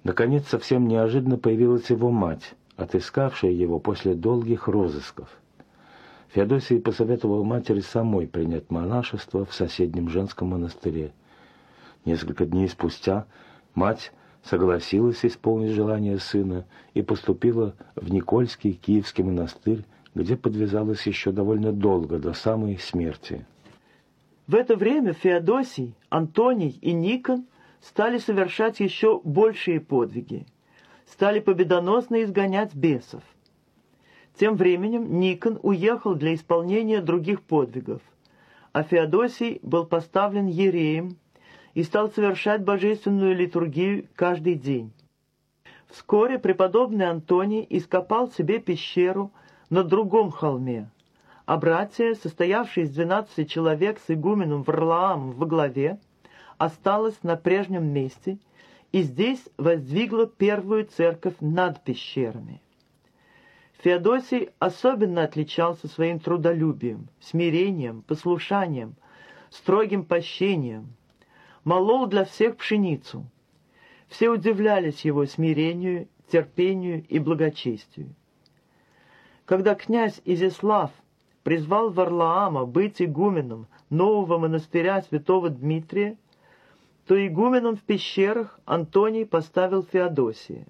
Наконец, совсем неожиданно появилась его мать, отыскавшая его после долгих розысков. Феодосий посоветовал матери самой принять монашество в соседнем женском монастыре. Несколько дней спустя мать согласилась исполнить желание сына и поступила в Никольский Киевский монастырь, где подвязалась еще довольно долго, до самой смерти. В это время Феодосий, Антоний и Никон стали совершать еще большие подвиги, стали победоносно изгонять бесов. Тем временем Никон уехал для исполнения других подвигов, а Феодосий был поставлен иереем и стал совершать божественную литургию каждый день. Вскоре преподобный Антоний ископал себе пещеру на другом холме, а братья, состоявшие из 12 человек с игуменом Варлаамом во главе, осталась на прежнем месте и здесь воздвигла первую церковь над пещерами. Феодосий особенно отличался своим трудолюбием, смирением, послушанием, строгим пощением, молол для всех пшеницу. Все удивлялись его смирению, терпению и благочестию. Когда князь Изяслав призвал Варлаама быть игуменом нового монастыря святого Дмитрия, то игуменом в пещерах Антоний поставил Феодосия.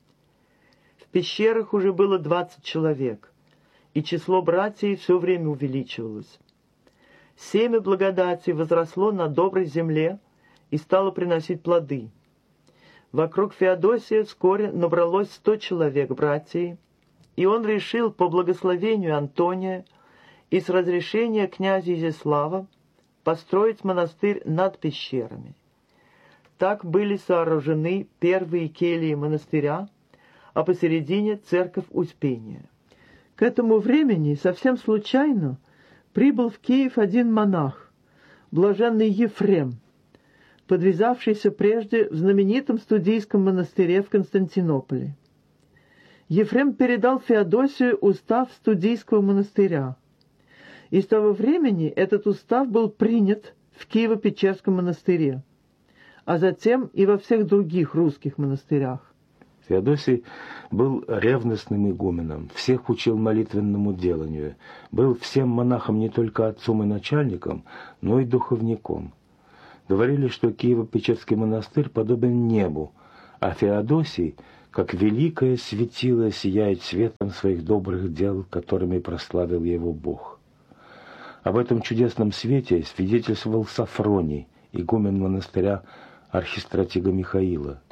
В пещерах уже было 20 человек, и число братьев все время увеличивалось. Семя благодати возросло на доброй земле и стало приносить плоды. Вокруг Феодосия вскоре набралось 100 человек братьев, и он решил по благословению Антония и с разрешения князя Изяслава построить монастырь над пещерами. Так были сооружены первые кельи монастыря, а посередине церковь Успения. К этому времени совсем случайно прибыл в Киев один монах, блаженный Ефрем, подвязавшийся прежде в знаменитом студийском монастыре в Константинополе. Ефрем передал Феодосию устав студийского монастыря, и с того времени этот устав был принят в Киево-Печерском монастыре, а затем и во всех других русских монастырях. Феодосий был ревностным игуменом, всех учил молитвенному деланию, был всем монахам не только отцом и начальником, но и духовником. Говорили, что Киево-Печерский монастырь подобен небу, а Феодосий, как великое светило, сияет светом своих добрых дел, которыми прославил его Бог. Об этом чудесном свете свидетельствовал Сафроний, игумен монастыря архистратига Михаила.